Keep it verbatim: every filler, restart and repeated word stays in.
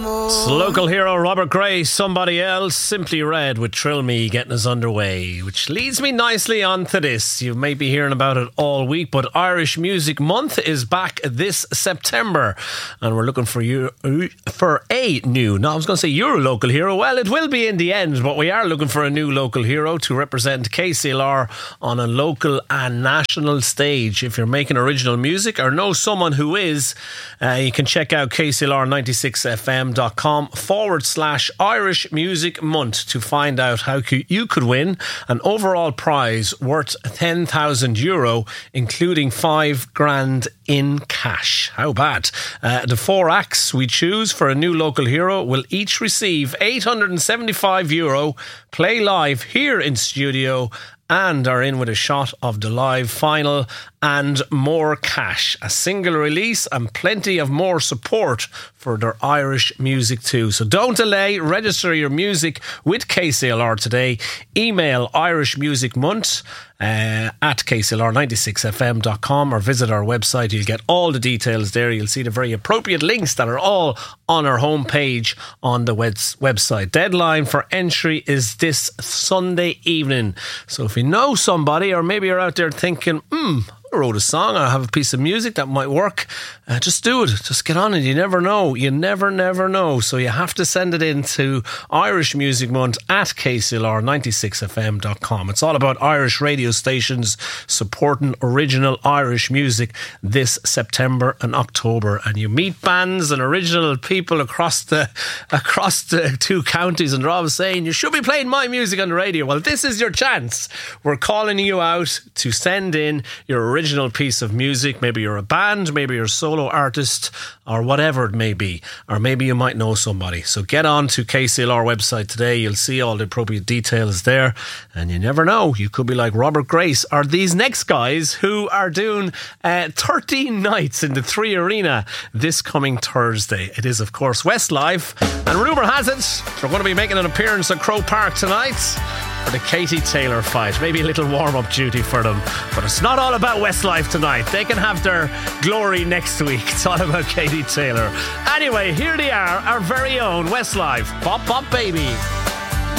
Local hero Robert Gray, Somebody Else, Simply Red with Trill Me getting us underway, which leads me nicely onto this. You may be hearing about it all week, but Irish Music Month is back this September, and we're looking for you for a new, no, I was going to say your local hero. Well, it will be in the end, but we are looking for a new local hero to represent K C L R on a local and national stage. If you're making original music or know someone who is, uh, you can check out K C L R ninety-six F M dot com forward slash Irish Music Month to find out how you could win an overall prize worth ten thousand euro, including five grand in cash. How bad? Uh, the four acts we choose for a new local hero will each receive eight hundred seventy-five euro, play live here in studio, and are in with a shot of the live final and more cash, a single release and plenty of more support for their Irish music too. So don't delay, register your music with K C L R today. Email Irish Music Month uh, at K C L R ninety-six F M dot com or visit our website. You'll get all the details there. You'll see the very appropriate links that are all on our homepage on the website. Deadline for entry is this Sunday evening. So if you know somebody, or maybe you're out there thinking, hmm, I wrote a song, I have a piece of music that might work, uh, just do it, just get on it. You never know, you never never know. So you have to send it in to Irish Music Month at K C L R ninety-six F M dot com. It's all about Irish radio stations supporting original Irish music this September and October, and you meet bands and original people across the across the two counties, and they're always saying you should be playing my music on the radio. Well, this is your chance. We're calling you out to send in your original original piece of music. Maybe you're a band, maybe you're a solo artist, or whatever it may be, or maybe you might know somebody. So get on to K C L R website today. You'll see all the appropriate details there, and you never know, you could be like Robert Grace or these next guys who are doing uh, thirteen nights in the Three Arena this coming Thursday. It is of course Westlife, and rumour has it they're going to be making an appearance at Croke Park tonight for the Katie Taylor fight. Maybe a little warm-up duty for them, but it's not all about Westlife tonight. They can have their glory next week. It's all about Katie Taylor. Anyway, here they are, our very own Westlife. Pop Pop Baby.